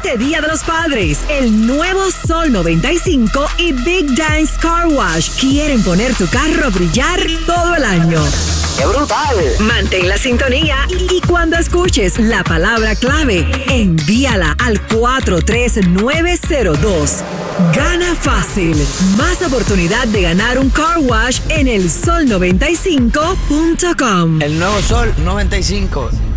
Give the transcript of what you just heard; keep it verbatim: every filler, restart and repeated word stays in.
este Día de los Padres, el nuevo Sol noventa y cinco y Big Dance Car Wash quieren poner tu carro a brillar todo el año. ¡Qué brutal! Mantén la sintonía y cuando escuches la palabra clave, envíala al cuatro tres nueve cero dos. Gana fácil. Más oportunidad de ganar un car wash en el sol noventa y cinco punto com. El nuevo Sol noventa y cinco.